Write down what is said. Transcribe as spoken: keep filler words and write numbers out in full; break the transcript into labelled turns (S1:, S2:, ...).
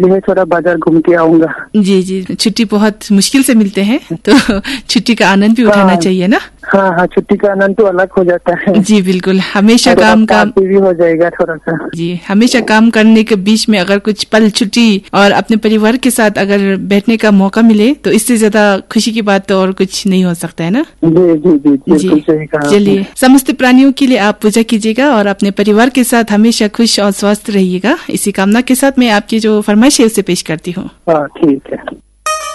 S1: इसलिए थोड़ा बाजार घूम के आऊंगा।
S2: जी जी, छुट्टी बहुत मुश्किल से मिलते हैं, तो छुट्टी का आनंद भी उठाना
S1: हाँ,
S2: चाहिए ना।
S1: हाँ हाँ, छुट्टी का आनंद तो अलग हो जाता है।
S2: जी बिल्कुल, हमेशा काम काम
S1: भी हो जाएगा थोड़ा सा।
S2: जी, हमेशा काम करने के बीच में अगर कुछ पल छुट्टी और अपने परिवार के साथ अगर बैठने का मौका मिले तो इससे ज्यादा खुशी की बात तो और कुछ नहीं हो सकता है ना।
S1: जी जी जी, बिल्कुल सही कहा।
S2: चलिए, समस्त प्राणियों के लिए आप पूजा कीजिएगा और अपने परिवार के साथ हमेशा खुश और स्वस्थ रहिएगा। इसी कामना के साथ मैं आपकी जो फरमाइश है उसे पेश करती हूँ।
S1: हाँ ठीक है।